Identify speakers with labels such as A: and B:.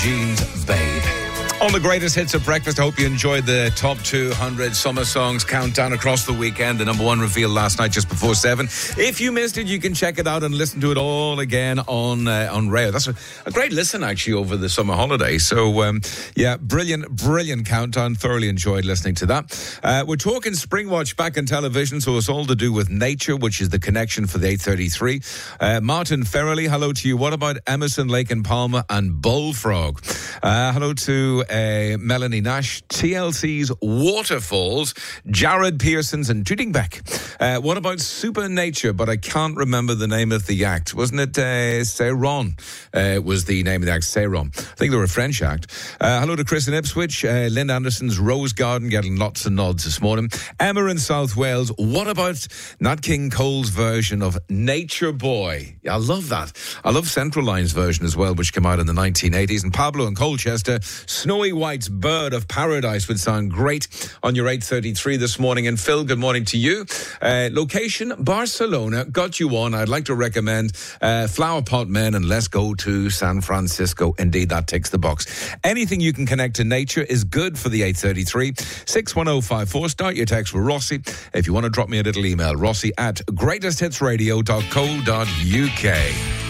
A: Jeans Babe. On the greatest hits of breakfast, I hope you enjoyed the top 200 summer songs countdown across the weekend. The number one revealed last night just before 7. If you missed it, you can check it out and listen to it all again on Rayo. That's a great listen, actually, over the summer holiday. So, brilliant countdown. Thoroughly enjoyed listening to that. We're talking Springwatch back on television, so it's all to do with nature, which is the connection for the 8:33. Martin Ferrelly, hello to you. What about Emerson, Lake and Palmer and Bullfrog? Hello to Melanie Nash, TLC's Waterfalls, Jared Pearson's and Judingbeck. What about Supernature? But I can't remember the name of the act. Wasn't it Seyron? Was the name of the act, Seyron. I think they were a French act. Hello to Chris in Ipswich. Lynn Anderson's Rose Garden, getting lots of nods this morning. Emma in South Wales. What about Nat King Cole's version of Nature Boy? I love that. I love Central Line's version as well, which came out in the 1980s. And Pablo in Colchester, Snowy White's Bird of Paradise would sound great on your 8:33 this morning. And Phil, good morning to you. Location, Barcelona. Got you on. I'd like to recommend Flower Pot Men and Let's Go to San Francisco. Indeed, that ticks the box. Anything you can connect to nature is good for the 8:33. 61054. Start your text with Rossi. If you want to drop me a little email, Rossi at greatesthitsradio.co.uk.